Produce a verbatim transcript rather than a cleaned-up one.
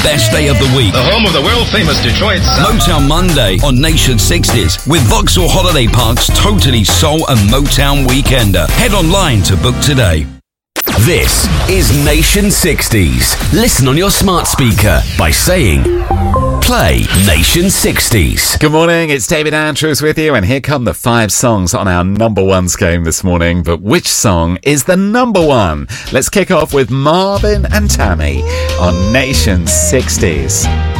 best day of the week. The home of the world-famous Detroit Sound. Motown Monday on Nation sixties with Vauxhall Holiday Park's Totally Soul and Motown Weekender. Head online to book today. This is Nation sixties. Listen on your smart speaker by saying, play Nation sixties. Good morning, it's David Andrews with you, and here come the five songs on our number ones game this morning. But which song is the number one? Let's kick off with Marvin and Tammy on Nation sixties.